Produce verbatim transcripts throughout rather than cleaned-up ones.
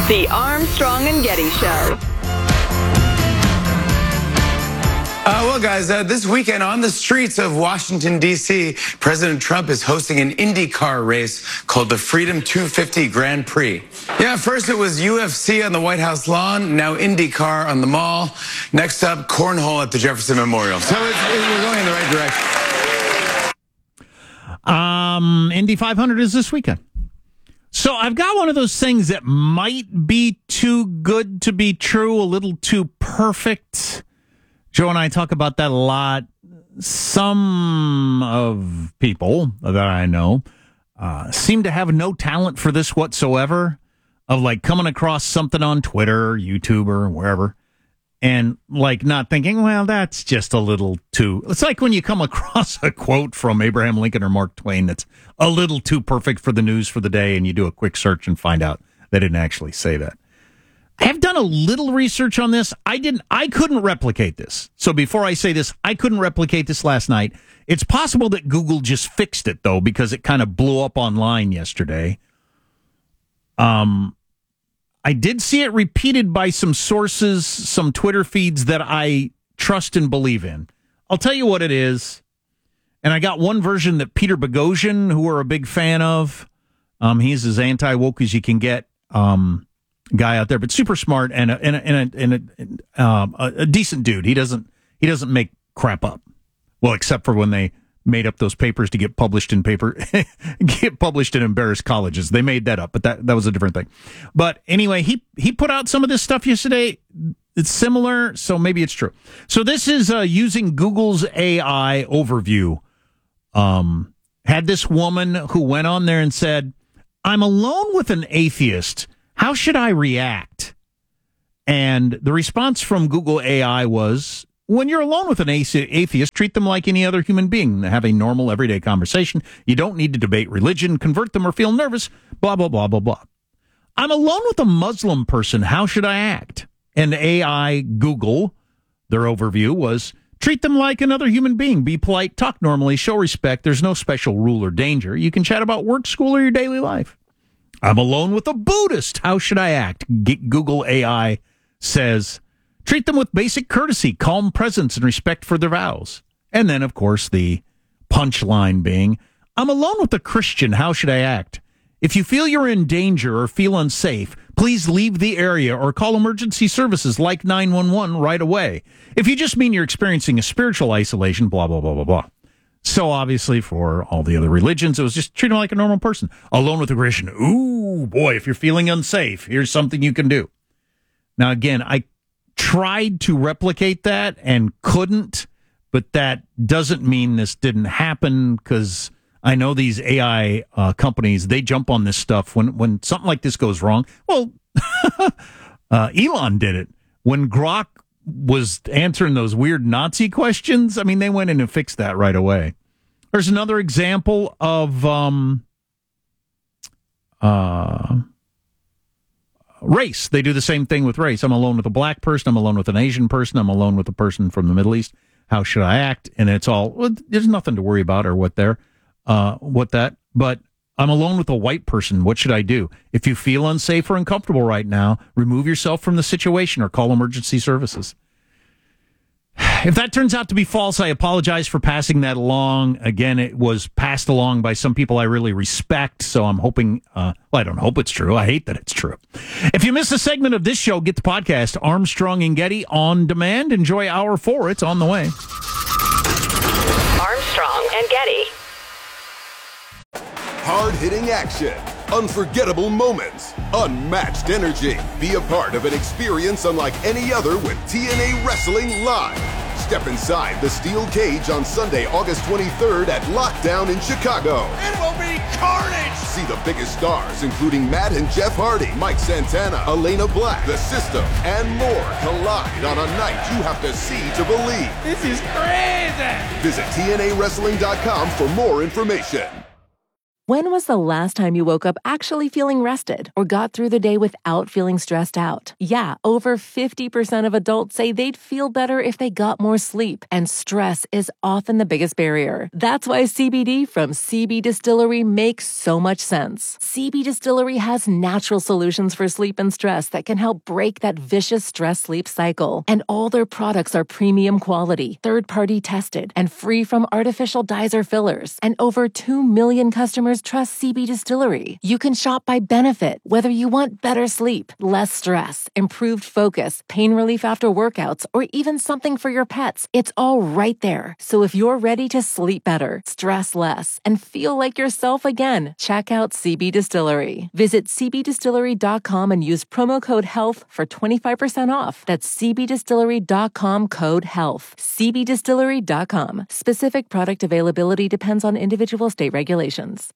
The Armstrong and Getty Show. Uh, well, guys, uh, this weekend on the streets of Washington, D C, President Trump is hosting an IndyCar race called the Freedom two fifty Grand Prix. Yeah, first it was U F C on the White House lawn, now IndyCar on the mall. Next up, cornhole at the Jefferson Memorial. So it's, it, we're going in the right direction. Um, Indy five hundred is this weekend. So I've got one of those things that might be too good to be true, a little too perfect. Joe and I talk about that a lot. Some of people that I know uh, seem to have no talent for this whatsoever, of like coming across something on Twitter, YouTube, or wherever, and like not thinking, well, that's just a little too... It's like when you come across a quote from Abraham Lincoln or Mark Twain that's a little too perfect for the news for the day, and you do a quick search and find out they didn't actually say that. I have done a little research on this. I didn't. I couldn't replicate this. So before I say this, I couldn't replicate this last night. It's possible that Google just fixed it, though, because it kind of blew up online yesterday. Um, I did see it repeated by some sources, some Twitter feeds that I trust and believe in. I'll tell you what it is. And I got one version that Peter Boghossian, who we're a big fan of, um, he's as anti-woke as you can get. Um... guy out there, but super smart and a, and a, and a, and a, um, a, a decent dude. He doesn't he doesn't make crap up. Well, except for when they made up those papers to get published in paper, get published in embarrassed colleges. They made that up, but that that was a different thing. But anyway, he he put out some of this stuff yesterday. It's similar, so maybe it's true. So this is uh, using Google's A I overview. Um, had this woman who went on there and said, "I'm alone with an atheist. How should I react?" And the response from Google A I was, when you're alone with an atheist, treat them like any other human being. Have a normal, everyday conversation. You don't need to debate religion, convert them, or feel nervous, blah, blah, blah, blah, blah. I'm alone with a Muslim person. How should I act? And A I Google, their overview was, treat them like another human being. Be polite, talk normally, show respect. There's no special rule or danger. You can chat about work, school, or your daily life. I'm alone with a Buddhist. How should I act? G- Google A I says, treat them with basic courtesy, calm presence, and respect for their vows. And then, of course, the punchline being, I'm alone with a Christian. How should I act? If you feel you're in danger or feel unsafe, please leave the area or call emergency services like nine one one right away. If you just mean you're experiencing a spiritual isolation, blah, blah, blah, blah, blah. So obviously for all the other religions, it was just treat them like a normal person. Alone with a Christian. Ooh, boy, if you're feeling unsafe, here's something you can do. Now, again, I tried to replicate that and couldn't, but that doesn't mean this didn't happen, because I know these A I uh, companies, they jump on this stuff when, when something like this goes wrong. Well, uh, Elon did it. When Grok was answering those weird Nazi questions, I mean, they went in and fixed that right away. There's another example of um, uh, race. They do the same thing with race. I'm alone with a black person. I'm alone with an Asian person. I'm alone with a person from the Middle East. How should I act? And it's all, well, there's nothing to worry about or what there, uh, what that, but I'm alone with a white person. What should I do? If you feel unsafe or uncomfortable right now, remove yourself from the situation or call emergency services. If that turns out to be false, I apologize for passing that along. Again, it was passed along by some people I really respect, so I'm hoping, uh, well, I don't hope it's true. I hate that it's true. If you missed a segment of this show, get the podcast, Armstrong and Getty, on demand. Enjoy hour four. It's on the way. Armstrong and Getty. Hard-hitting action, unforgettable moments, unmatched energy. Be a part of an experience unlike any other with T N A Wrestling Live. Step inside the steel cage on Sunday, August twenty-third at Lockdown in Chicago. It will be carnage! See the biggest stars, including Matt and Jeff Hardy, Mike Santana, Elena Black, The System, and more collide on a night you have to see to believe. This is crazy! Visit T N A wrestling dot com for more information. When was the last time you woke up actually feeling rested or got through the day without feeling stressed out? Yeah, over fifty percent of adults say they'd feel better if they got more sleep, and stress is often the biggest barrier. That's why C B D from C B Distillery makes so much sense. C B Distillery has natural solutions for sleep and stress that can help break that vicious stress-sleep cycle. And all their products are premium quality, third-party tested, and free from artificial dyes or fillers. And over two million customers trust C B Distillery. You can shop by benefit, whether you want better sleep, less stress, improved focus, pain relief after workouts, or even something for your pets. It's all right there. So if you're ready to sleep better, stress less, and feel like yourself again, check out C B Distillery. Visit c b distillery dot com and use promo code HEALTH for twenty-five percent off. That's c b distillery dot com code HEALTH. c b distillery dot com. Specific product availability depends on individual state regulations.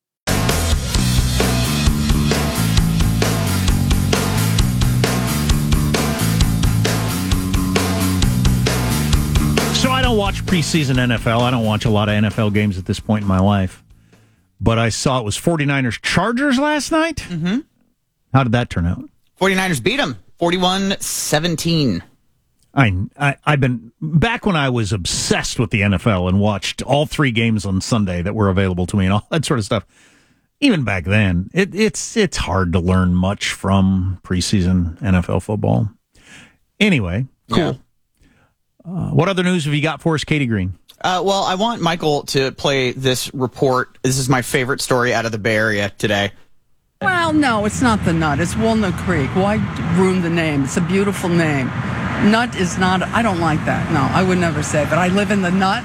So I don't watch preseason N F L. I don't watch a lot of N F L games at this point in my life. But I saw it was 49ers Chargers last night. Mm-hmm. How did that turn out? 49ers beat them forty-one seventeen. I, I, I've been, back when I was obsessed with the N F L and watched all three games on Sunday that were available to me and all that sort of stuff. Even back then, it, it's it's hard to learn much from preseason N F L football. Anyway, cool. Yeah. Uh, what other news have you got for us, Katie Green? Uh, well, I want Michael to play this report. This is my favorite story out of the Bay Area today. Well, no, it's not the Nut. It's Walnut Creek. Why ruin the name? It's a beautiful name. Nut is not, I don't like that. No, I would never say, but I live in the Nut.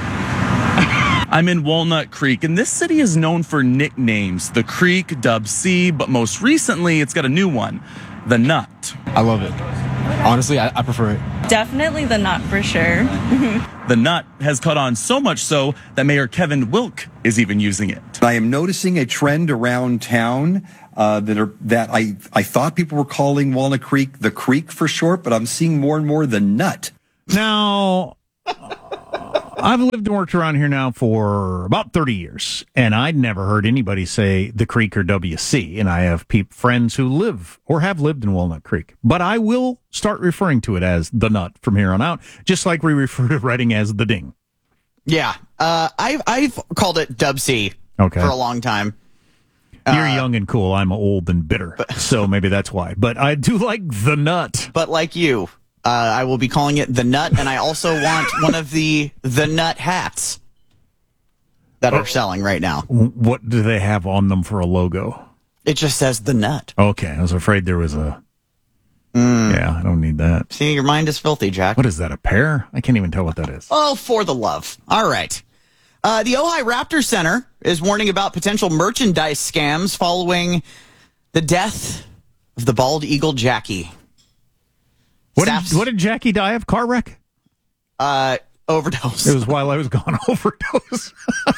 I'm in Walnut Creek, and this city is known for nicknames. The Creek, Dub C, but most recently it's got a new one, the Nut. I love it. Honestly, I, I prefer it. Definitely the Nut for sure. The Nut has caught on so much so that Mayor Kevin Wilk is even using it. I am noticing a trend around town uh, that are that I, I thought people were calling Walnut Creek the Creek for short, but I'm seeing more and more the Nut. Now, I've lived and worked around here now for about thirty years, and I'd never heard anybody say the Creek or W C, and I have pe- friends who live or have lived in Walnut Creek. But I will start referring to it as the Nut from here on out, just like we refer to Reading as the Ding. Yeah, uh, I've, I've called it Dub C okay. for a long time. You're uh, young and cool. I'm old and bitter, but, so maybe that's why. But I do like the Nut. But like you, uh, I will be calling it the Nut, and I also want one of the the Nut hats that are selling right now. What do they have on them for a logo? It just says the Nut. Okay, I was afraid there was a... Mm. Yeah, I don't need that. See, your mind is filthy, Jack. What is that, a pear? I can't even tell what that is. Oh, for the love. All right. Uh, the Ojai Raptor Center is warning about potential merchandise scams following the death of the bald eagle Jackie. What did, what did Jackie die of? Car wreck? Uh, overdose. It was while I was gone. Overdose.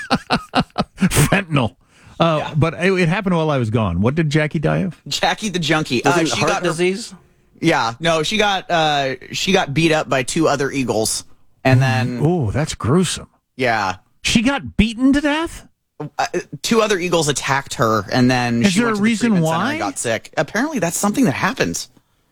Fentanyl. Uh, yeah. But it, it happened while I was gone. What did Jackie die of? Jackie the junkie. Uh, she heart got her, disease? Yeah. No, she got uh, she got beat up by two other eagles, and then oh, that's gruesome. Yeah. She got beaten to death? Uh, two other eagles attacked her, and then Is she there went a to reason the treatment why? center and got sick. Apparently, that's something that happens.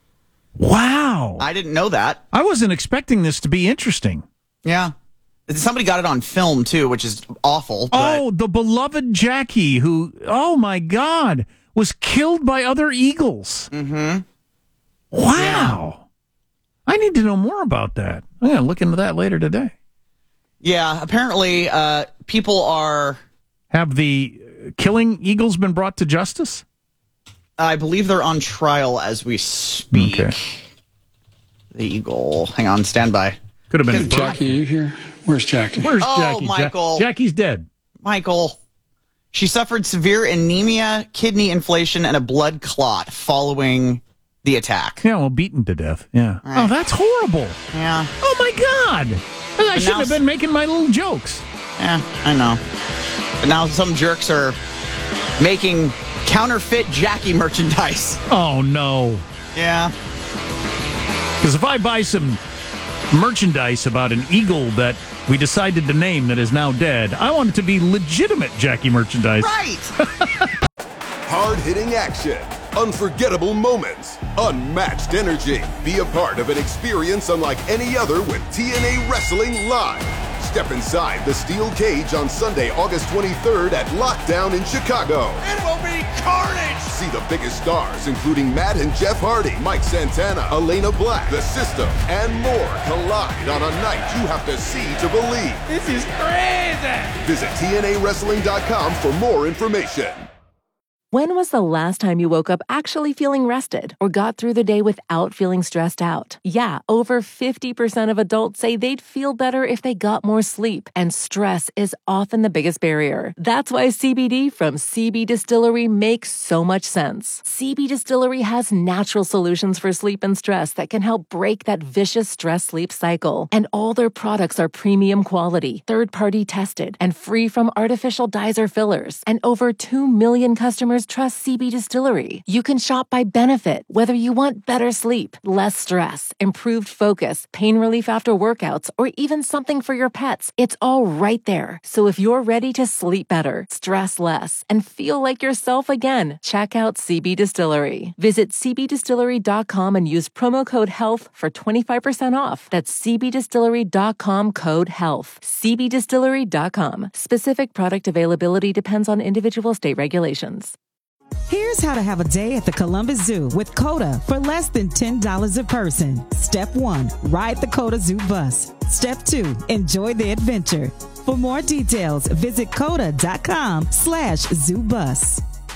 Wow. I didn't know that. I wasn't expecting this to be interesting. Yeah. Somebody got it on film, too, which is awful. But... Oh, the beloved Jackie, who, oh, my God, was killed by other eagles. Mm-hmm. Wow. Yeah. I need to know more about that. I'm going to look into that later today. Yeah, apparently uh, people are... Have the killing eagles been brought to justice? I believe they're on trial as we speak. Okay. The eagle. Hang on, stand by. Could have been... Jackie, are you here? Where's Jackie? Where's oh, Jackie? Michael. Ja- Jackie's dead. Michael. She suffered severe anemia, kidney inflation, and a blood clot following the attack. Yeah, well, beaten to death. Yeah. Right. Oh, that's horrible. Yeah. Oh, my God. I shouldn't have been making my little jokes. Yeah, I know. But now some jerks are making counterfeit Jackie merchandise. Oh, no. Yeah. Because if I buy some merchandise about an eagle that we decided to name that is now dead. I want it to be legitimate Jackie merchandise. Right. Hard-hitting action, unforgettable moments, unmatched energy. Be a part of an experience unlike any other with T N A Wrestling Live. Step inside the steel cage on Sunday, August twenty-third at Lockdown in Chicago. It will be carnage! See the biggest stars, including Matt and Jeff Hardy, Mike Santana, Elena Black, The System, and more collide on a night you have to see to believe. This is crazy! Visit T N A wrestling dot com for more information. When was the last time you woke up actually feeling rested or got through the day without feeling stressed out? Yeah, over fifty percent of adults say they'd feel better if they got more sleep, and stress is often the biggest barrier. That's why C B D from C B Distillery makes so much sense. C B Distillery has natural solutions for sleep and stress that can help break that vicious stress-sleep cycle. And all their products are premium quality, third-party tested, and free from artificial dyes or fillers. And over two million customers trust C B Distillery. You can shop by benefit, whether you want better sleep, less stress, improved focus, pain relief after workouts, or even something for your pets. It's all right there. So if you're ready to sleep better, stress less, and feel like yourself again, check out C B Distillery. Visit C B distillery dot com and use promo code HEALTH for twenty-five percent off. That's C B distillery dot com code HEALTH. C B distillery dot com. Specific product availability depends on individual state regulations. Here's how to have a day at the Columbus Zoo with CODA for less than ten dollars a person. Step one, ride the CODA Zoo bus. Step two, enjoy the adventure. For more details, visit coda dot com slash zoo bus.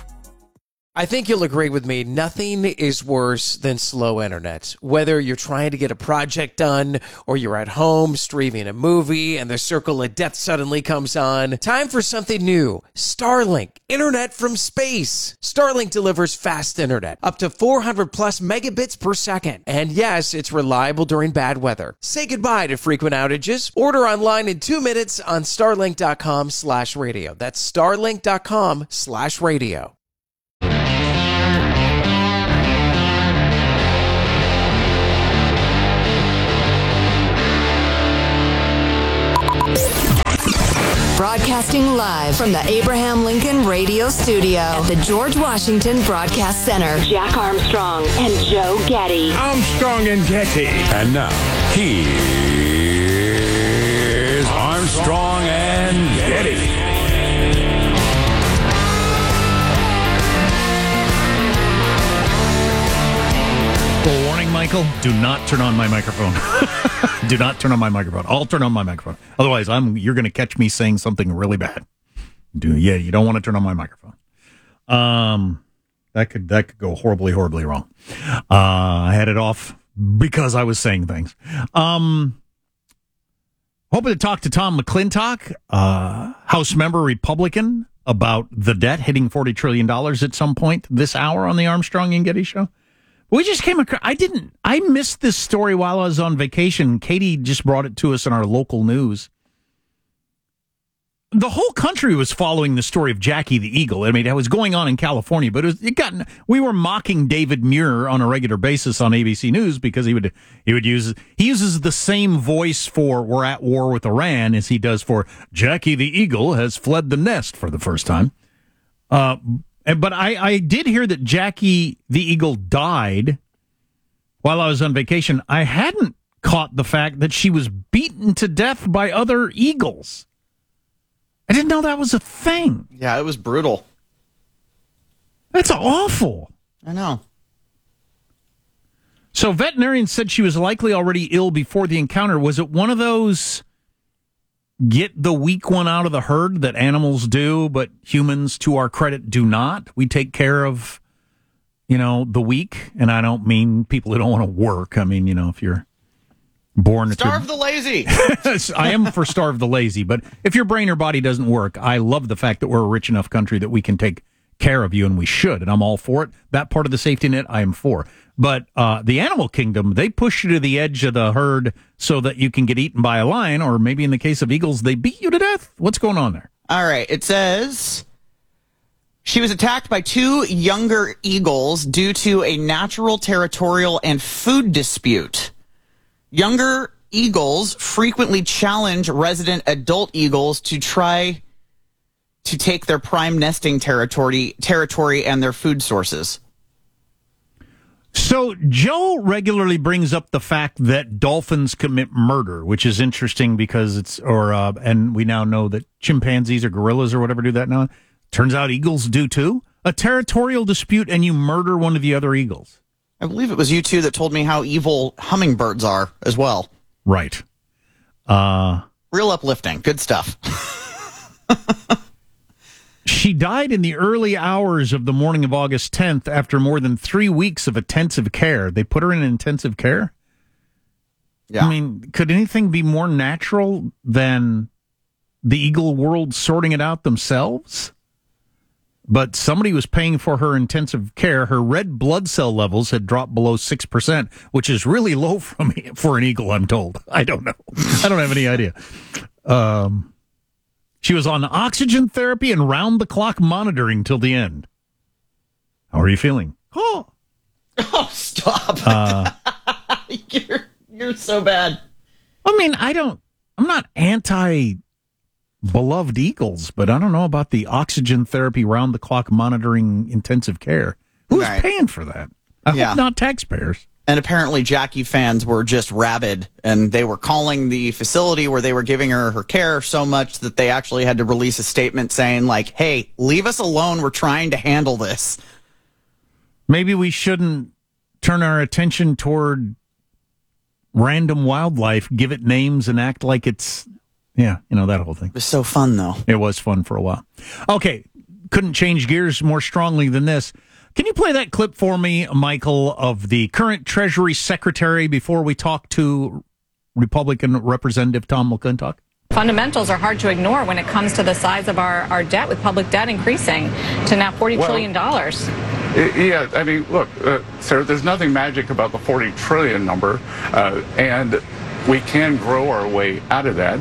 I think you'll agree with me, nothing is worse than slow internet. Whether you're trying to get a project done or you're at home streaming a movie and the circle of death suddenly comes on, time for something new. Starlink, internet from space. Starlink delivers fast internet, up to four hundred plus megabits per second. And yes, it's reliable during bad weather. Say goodbye to frequent outages. Order online in two minutes on starlink dot com slash radio. That's starlink dot com slash radio. Broadcasting live from the Abraham Lincoln Radio Studio at the George Washington Broadcast Center. Jack Armstrong and Joe Getty. Armstrong and Getty. And now, here's Armstrong and Getty. Warning, Michael, do not turn on my microphone. Do not turn on my microphone. I'll turn on my microphone. Otherwise, I'm you're going to catch me saying something really bad. Do yeah, you don't want to turn on my microphone. Um, that could that could go horribly, horribly wrong. Uh, I had it off because I was saying things. Um, hoping to talk to Tom McClintock, uh, House member Republican, about the debt hitting forty trillion dollars at some point this hour on the Armstrong and Getty Show. We just came across, I didn't, I missed this story while I was on vacation. Katie just brought it to us in our local news. The whole country was following the story of Jackie the Eagle. I mean, it was going on in California, but it, was, it got, we were mocking David Muir on a regular basis on A B C News because he would, he would use, he uses the same voice for we're at war with Iran as he does for Jackie the Eagle has fled the nest for the first time. Uh, But I, I did hear that Jackie the Eagle died while I was on vacation. I hadn't caught the fact that she was beaten to death by other eagles. I didn't know that was a thing. Yeah, it was brutal. That's awful. I know. So veterinarians said she was likely already ill before the encounter. Was it one of those get the weak one out of the herd that animals do, but humans, to our credit, do not? We take care of, you know, the weak, and I don't mean people who don't want to work. I mean, you know, if you're born... Starve the lazy! I am for starve the lazy, but if your brain or body doesn't work, I love the fact that we're a rich enough country that we can take care of you, and we should, and I'm all for it. That part of the safety net, I am for. But uh, the animal kingdom, they push you to the edge of the herd so that you can get eaten by a lion, or maybe in the case of eagles, they beat you to death. What's going on there? All right. It says she was attacked by two younger eagles due to a natural, territorial, and food dispute. Younger eagles frequently challenge resident adult eagles to try to take their prime nesting territory, territory and their food sources. So Joe regularly brings up the fact that dolphins commit murder, which is interesting because it's, or, uh, and we now know that chimpanzees or gorillas or whatever do that now. Turns out eagles do too. A territorial dispute and you murder one of the other eagles. I believe it was you two that told me how evil hummingbirds are as well. Right. Uh, Real uplifting. Good stuff. She died in the early hours of the morning of August tenth after more than three weeks of intensive care. They put her in intensive care? Yeah. I mean, could anything be more natural than the eagle world sorting it out themselves? But somebody was paying for her intensive care. Her red blood cell levels had dropped below six percent, which is really low for me, for an eagle, I'm told. I don't know. I don't have any idea. Um... She was on oxygen therapy and round-the-clock monitoring till the end. How are you feeling? Oh, oh stop. Uh, you're, you're so bad. I mean, I don't, I'm not anti-beloved eagles, but I don't know about the oxygen therapy round-the-clock monitoring intensive care. Who's right. paying for that? I yeah. hope not taxpayers. And apparently Jackie fans were just rabid, and they were calling the facility where they were giving her her care so much that they actually had to release a statement saying, like, hey, leave us alone. We're trying to handle this. Maybe we shouldn't turn our attention toward random wildlife, give it names, and act like it's, yeah, you know, that whole thing. It was so fun, though. It was fun for a while. Okay, couldn't change gears more strongly than this. Can you play that clip for me, Michael, of the current Treasury Secretary before we talk to Republican Representative Tom McClintock? Fundamentals are hard to ignore when it comes to the size of our, our debt, with public debt increasing to now forty well, trillion dollars. Yeah, I mean, look, uh, Sarah, there's nothing magic about the forty trillion number, uh, and we can grow our way out of that.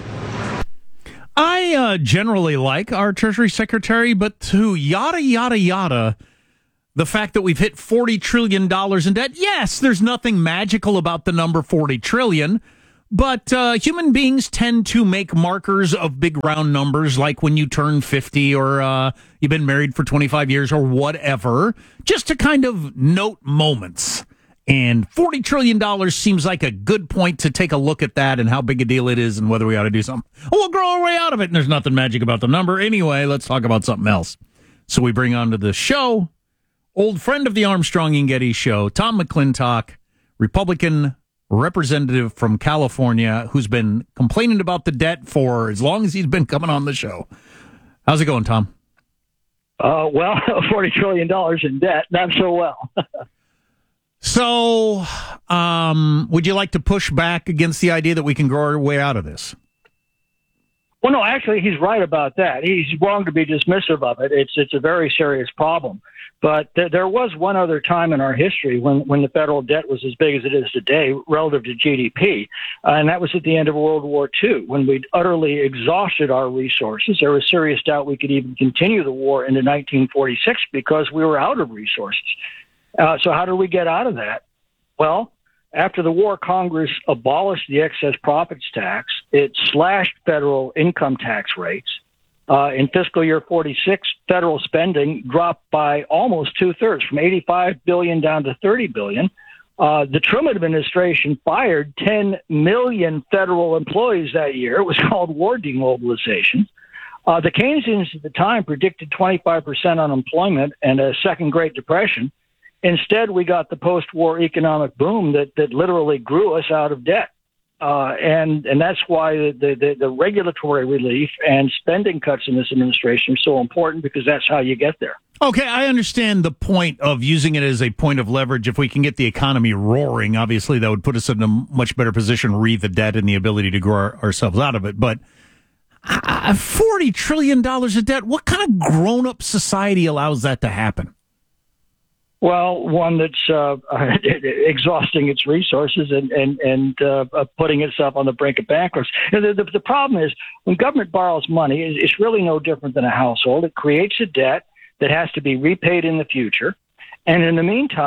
I uh, generally like our Treasury Secretary, but to yada, yada, yada, the fact that we've hit forty trillion dollars in debt, yes, there's nothing magical about the number forty trillion dollars, but uh, human beings tend to make markers of big round numbers, like when you turn fifty or uh, you've been married for twenty-five years or whatever, just to kind of note moments. And forty trillion dollars seems like a good point to take a look at that and how big a deal it is and whether we ought to do something. Oh, we'll grow our way out of it, and there's nothing magic about the number. Anyway, let's talk about something else. So we bring on to the show old friend of the Armstrong and Getty show, Tom McClintock, Republican representative from California, who's been complaining about the debt for as long as he's been coming on the show. How's it going, Tom? Uh, well, forty trillion dollars in debt, not so well. So, um, would you like to push back against the idea that we can grow our way out of this? Well, no, actually, he's right about that. He's wrong to be dismissive of it. It's it's a very serious problem. But th- there was one other time in our history when, when the federal debt was as big as it is today relative to G D P, uh, and that was at the end of World War Two, when we'd utterly exhausted our resources. There was serious doubt we could even continue the war into nineteen forty-six because we were out of resources. Uh, so how did we get out of that? Well, after the war, Congress abolished the excess profits tax. It slashed federal income tax rates. Uh, in fiscal year forty-six, federal spending dropped by almost two-thirds, from eighty-five billion dollars down to thirty billion dollars. Uh, the Truman administration fired ten million federal employees that year. It was called war demobilization. Uh, the Keynesians at the time predicted twenty-five percent unemployment and a second Great Depression. Instead, we got the post-war economic boom that, that literally grew us out of debt. Uh, and and that's why the, the, the regulatory relief and spending cuts in this administration are so important, because that's how you get there. Okay, I understand the point of using it as a point of leverage. If we can get the economy roaring, obviously that would put us in a much better position to read the debt and the ability to grow our, ourselves out of it. But uh, forty trillion dollars of debt, what kind of grown-up society allows that to happen? Well, one that's uh, exhausting its resources and and and uh, putting itself on the brink of bankruptcy. The, the, the problem is, when government borrows money, it's really no different than a household. It creates a debt that has to be repaid in the future, and in the meantime,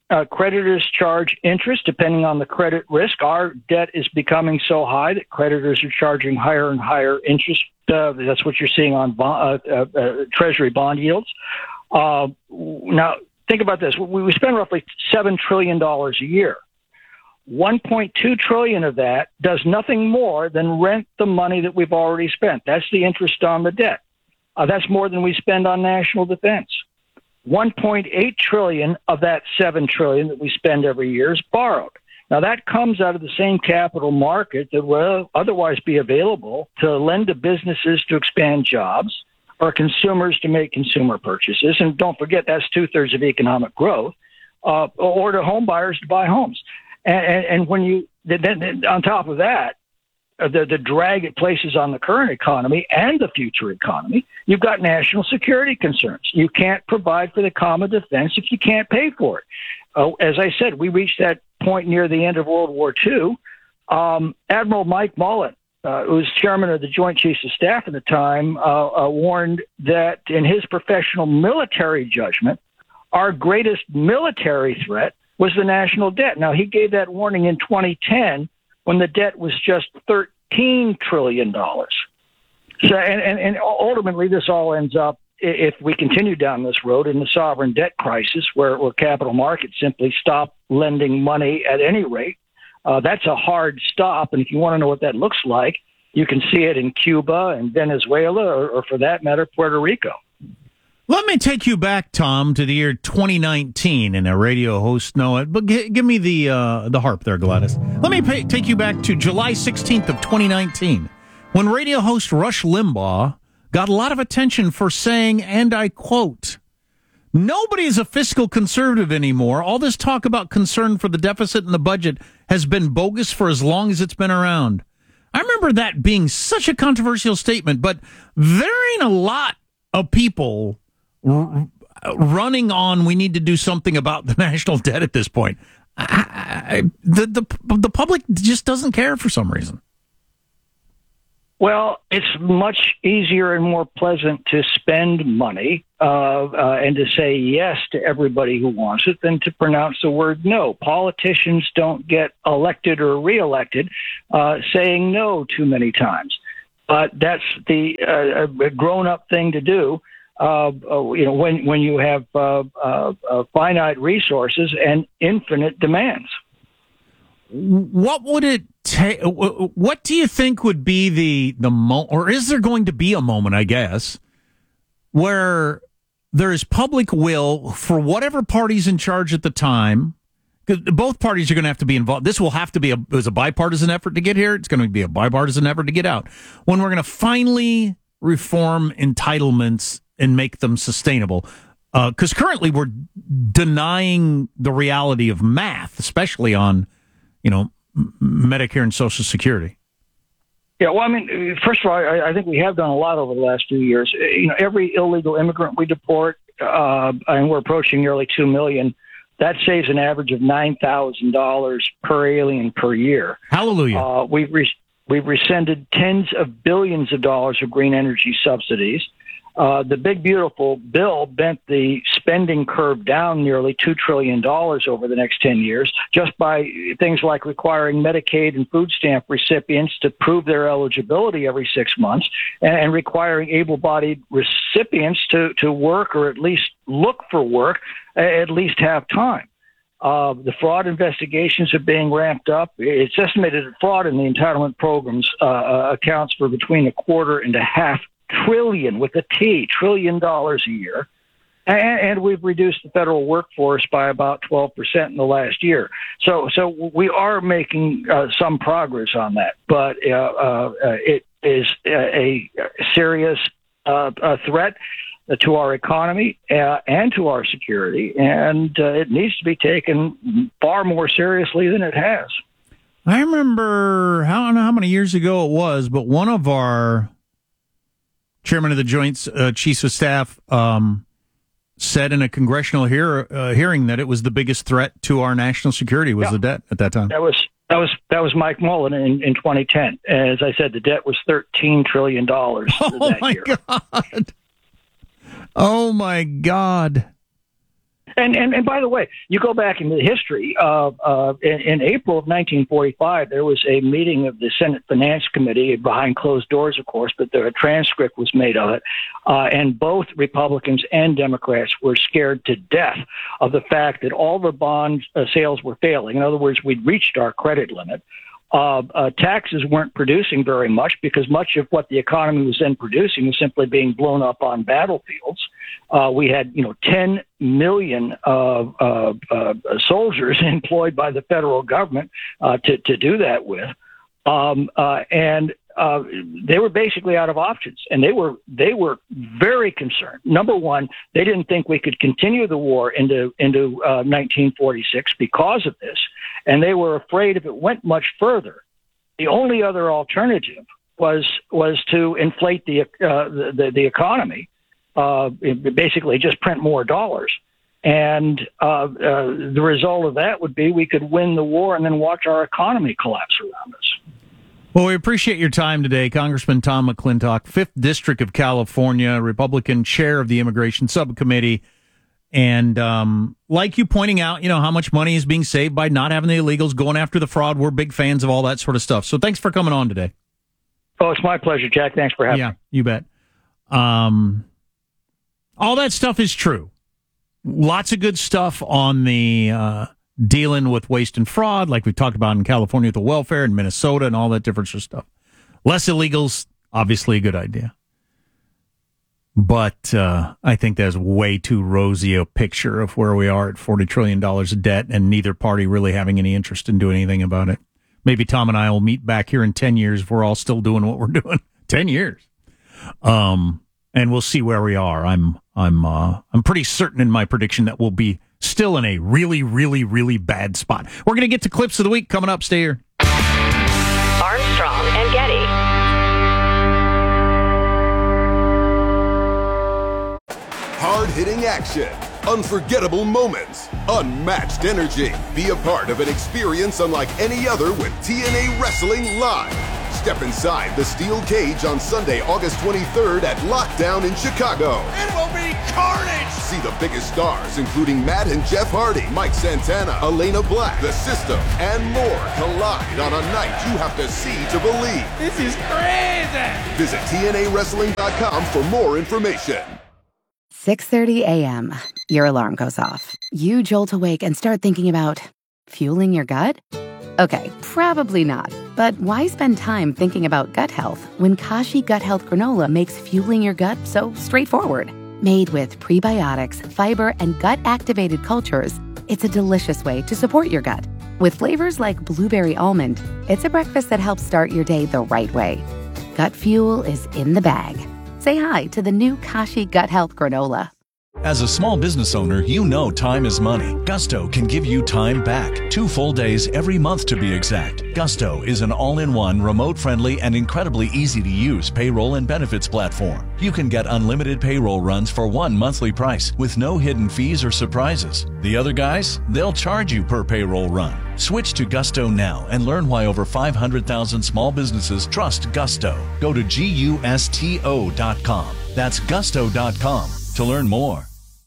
Uh, creditors charge interest depending on the credit risk. Our debt is becoming so high that creditors are charging higher and higher interest. Uh, that's what you're seeing on bond, uh, uh, uh, Treasury bond yields. Uh, now, think about this. We, we spend roughly seven trillion dollars a year. one point two trillion dollars of that does nothing more than rent the money that we've already spent. That's the interest on the debt. Uh, that's more than we spend on national defense. one point eight trillion dollars of that seven trillion dollars that we spend every year is borrowed. Now, that comes out of the same capital market that will otherwise be available to lend to businesses to expand jobs or consumers to make consumer purchases. And don't forget, that's two-thirds of economic growth, uh, or to home buyers to buy homes. And, and, and when you, then, then on top of that, uh, the, the drag it places on the current economy and the future economy, you've got national security concerns. You can't provide for the common defense if you can't pay for it. Uh, as I said, we reached that point near the end of World War Two. Um, Admiral Mike Mullen, uh, who was chairman of the Joint Chiefs of Staff at the time, uh, uh, warned that in his professional military judgment, our greatest military threat was the national debt. Now, he gave that warning in twenty ten when the debt was just thirteen trillion dollars. So, and, and, and ultimately, this all ends up, if we continue down this road, in the sovereign debt crisis, where, where capital markets simply stop lending money at any rate. Uh, that's a hard stop. And if you want to know what that looks like, you can see it in Cuba and Venezuela, or, or for that matter, Puerto Rico. Let me take you back, Tom, to the year twenty nineteen, and a radio host know it. But g- give me the uh, the harp there, Gladys. Let me pay- take you back to July sixteenth of twenty nineteen, when radio host Rush Limbaugh got a lot of attention for saying, and I quote, "Nobody is a fiscal conservative anymore. All this talk about concern for the deficit and the budget has been bogus for as long as it's been around." I remember that being such a controversial statement, but there ain't a lot of people r- running on we need to do something about the national debt at this point. I, I, the, the, the public just doesn't care for some reason. Well, it's much easier and more pleasant to spend money uh, uh, and to say yes to everybody who wants it than to pronounce the word no. Politicians don't get elected or reelected uh, saying no too many times. But that's the uh, grown-up thing to do. Uh, uh, you know, when when you have uh, uh, uh, finite resources and infinite demands. What would it take? What do you think would be the the mo- or is there going to be a moment, I guess, where there is public will for whatever party's in charge at the time? Because both parties are going to have to be involved. This will have to be a, it was a bipartisan effort to get here. It's going to be a bipartisan effort to get out. When we're going to finally reform entitlements and make them sustainable. Because uh, currently we're denying the reality of math, especially on, you know, Medicare and Social Security. Yeah, well, I mean, first of all, I, I think we have done a lot over the last few years. You know, every illegal immigrant we deport, uh, and we're approaching nearly two million, that saves an average of nine thousand dollars per alien per year. Hallelujah. Uh, we've, re- we've rescinded tens of billions of dollars of green energy subsidies. Uh, the big, beautiful bill bent the spending curve down nearly two trillion dollars over the next ten years just by things like requiring Medicaid and food stamp recipients to prove their eligibility every six months and, and requiring able-bodied recipients to, to work or at least look for work at least half time. Uh, the fraud investigations are being ramped up. It's estimated that fraud in the entitlement programs uh, accounts for between a quarter and a half trillion with a T, trillion dollars a year. And, and we've reduced the federal workforce by about twelve percent in the last year. So so we are making uh, some progress on that, but uh, uh, it is a, a serious uh, a threat to our economy uh, and to our security, and uh, it needs to be taken far more seriously than it has. I remember, I don't know how many years ago it was, but one of our chairman of the Joint uh, Chiefs of Staff um, said in a congressional hear, uh, hearing that it was the biggest threat to our national security was yeah. the debt at that time. That was that was that was Mike Mullen in, in twenty ten. As I said, the debt was thirteen trillion dollars oh that my year. God! Oh my God! And, and and by the way, you go back into history. Uh, uh, in, in April of nineteen forty-five, there was a meeting of the Senate Finance Committee behind closed doors, of course, but the transcript was made of it. Uh, and both Republicans and Democrats were scared to death of the fact that all the bond uh, sales were failing. In other words, we'd reached our credit limit. Uh, uh, taxes weren't producing very much because much of what the economy was then producing was simply being blown up on battlefields. Uh, we had, you know, ten million uh, uh, uh, soldiers employed by the federal government uh, to, to do that with. Um, uh, and uh, they were basically out of options, and they were they were very concerned. Number one, they didn't think we could continue the war into into uh, nineteen forty-six because of this, and they were afraid if it went much further, the only other alternative was was to inflate the uh, the, the, the economy, uh, basically just print more dollars. And uh, uh, the result of that would be we could win the war and then watch our economy collapse around us. Well, we appreciate your time today, Congressman Tom McClintock, fifth District of California, Republican chair of the Immigration Subcommittee. And um, like you pointing out, you know, how much money is being saved by not having the illegals, going after the fraud. We're big fans of all that sort of stuff. So thanks for coming on today. Oh, it's my pleasure, Jack. Thanks for having yeah, me. Yeah, you bet. Um, all that stuff is true. Lots of good stuff on the uh, dealing with waste and fraud, like we talked about in California with the welfare and Minnesota and all that different sort of stuff. Less illegals, obviously a good idea. But uh, I think that's way too rosy a picture of where we are at forty trillion dollars of debt and neither party really having any interest in doing anything about it. Maybe Tom and I will meet back here in ten years if we're all still doing what we're doing. ten years. Um, and we'll see where we are. I'm I'm uh, I'm pretty certain in my prediction that we'll be still in a really, really, really bad spot. We're going to get to clips of the week coming up. Stay here. Armstrong and Getty. Hard-hitting action, unforgettable moments, unmatched energy. Be a part of an experience unlike any other with T N A Wrestling Live. Step inside the steel cage on Sunday, August twenty-third at Lockdown in Chicago. It will be carnage! See the biggest stars, including Matt and Jeff Hardy, Mike Santana, Elena Black, The System, and more collide on a night you have to see to believe. This is crazy! Visit T N A wrestling dot com for more information. six thirty a.m. Your alarm goes off. You jolt awake and start thinking about fueling your gut? Okay, probably not. But why spend time thinking about gut health when Kashi Gut Health Granola makes fueling your gut so straightforward? Made with prebiotics, fiber, and gut-activated cultures, it's a delicious way to support your gut. With flavors like blueberry almond, it's a breakfast that helps start your day the right way. Gut fuel is in the bag. Say hi to the new Kashi Gut Health Granola. As a small business owner, you know time is money. Gusto can give you time back. Two full days every month to be exact. Gusto is an all-in-one, remote-friendly, and incredibly easy-to-use payroll and benefits platform. You can get unlimited payroll runs for one monthly price with no hidden fees or surprises. The other guys, they'll charge you per payroll run. Switch to Gusto now and learn why over five hundred thousand small businesses trust Gusto. Go to gusto dot com. That's gusto dot com to learn more.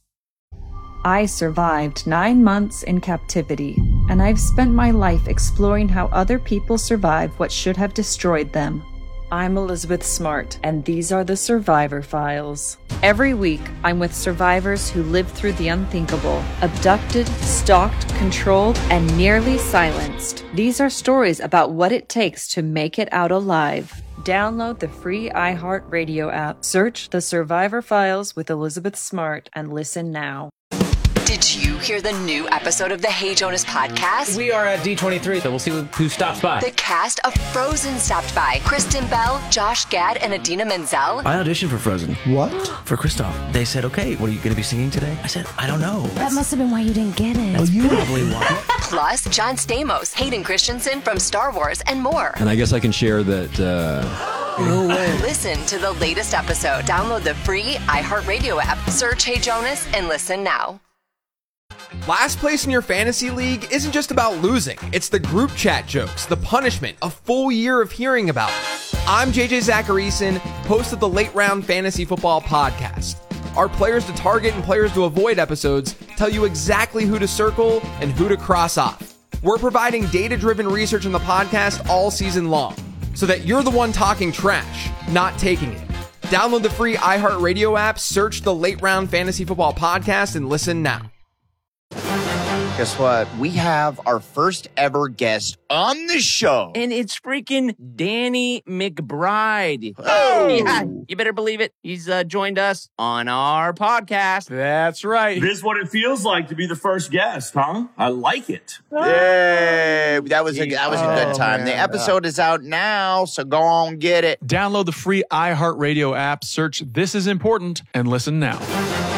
I survived nine months in captivity, and I've spent my life exploring how other people survive what should have destroyed them. I'm Elizabeth Smart, and these are the Survivor Files. Every week, I'm with survivors who lived through the unthinkable, abducted, stalked, controlled, and nearly silenced. These are stories about what it takes to make it out alive. Download the free iHeartRadio app, search The Survivor Files with Elizabeth Smart, and listen now. Did you hear the new episode of the Hey Jonas podcast? We are at D twenty-three, so we'll see who stops by. The cast of Frozen stopped by. Kristen Bell, Josh Gad, and Adina Menzel. I auditioned for Frozen. What? For Kristoff. They said, okay, what are you going to be singing today? I said, I don't know. That must have been why you didn't get it. That's oh, you probably why. Plus, John Stamos, Hayden Christensen from Star Wars, and more. And I guess I can share that... Uh... No way. Listen to the latest episode. Download the free iHeartRadio app. Search Hey Jonas and listen now. Last place in your fantasy league isn't just about losing. It's the group chat jokes, the punishment, a full year of hearing about it. I'm J J Zacharyson, host of the Late Round Fantasy Football Podcast. Our players to target and players to avoid episodes tell you exactly who to circle and who to cross off. We're providing data-driven research on the podcast all season long, so that you're the one talking trash, not taking it. Download the free iHeartRadio app, search the Late Round Fantasy Football Podcast, and listen now. Guess what? We have our first ever guest on the show. And it's freaking Danny McBride. Oh! Yeah, you better believe it. He's uh, joined us on our podcast. That's right. This is what it feels like to be the first guest, huh? I like it. Yay! That was a, that was a good Oh, time. man. The episode is out now, so go on, get it. Download the free iHeartRadio app, search This Is Important, and listen now.